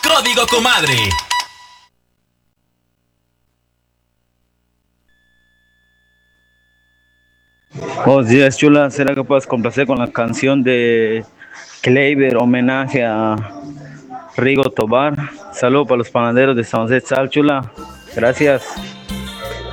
Código Comadre. Buenos días, chula. ¿Será que puedes complacer con la canción de Kleiber, homenaje a Rigo Tobar? Saludos para los panaderos de San José, Sal, chula. Gracias.